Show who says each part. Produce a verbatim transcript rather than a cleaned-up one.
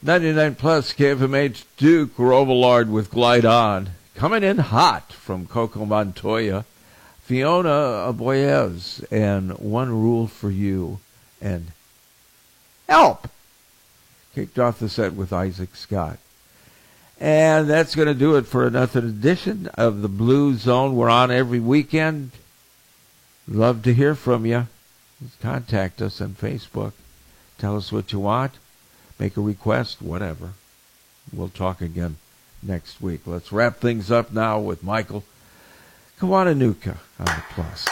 Speaker 1: ninety-nine plus K F M H Duke Robillard with Glide On. Coming in hot from Coco Montoya. Fiona Boyez and One Rule for You. And Help! Kicked off the set with Isaac Scott. And that's going to do it for another edition of the Blue Zone. We're on every weekend. Love to hear from you. Contact us on Facebook. Tell us what you want. Make a request, whatever. We'll talk again next week. Let's wrap things up now with Michael Kiwanuka on the Plus.